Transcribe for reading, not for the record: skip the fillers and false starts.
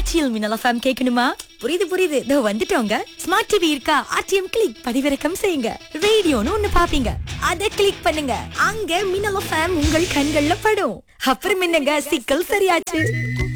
RTL மின்னல் FM கேட்கணுமா? புரியுது புரியுது, இதோ வந்துட்டோங்க. ஸ்மார்ட் டிவி இருக்கா? ஆர்டிஎம் கிளிக் பதிவிறக்கம் செய்யுங்க. ரேடியோன்னு ஒண்ணு பாப்பீங்க, அத கிளிக் பண்ணுங்க. அங்க மின்னல் எஃப்எம் உங்கள் கண்கள்ல படும். அப்புறம் என்னங்க, சிக்கல் சரியாச்சு.